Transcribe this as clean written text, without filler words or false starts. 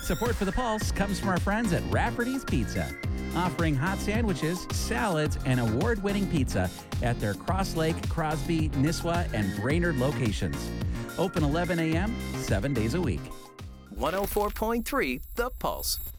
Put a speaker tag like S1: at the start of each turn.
S1: Support for the Pulse comes from our friends at Rafferty's Pizza, offering hot sandwiches, salads, and award-winning pizza at their Cross Lake, Crosby, Nisswa, and Brainerd locations. Open 11 a.m., 7 days a week.
S2: 104.3 The Pulse.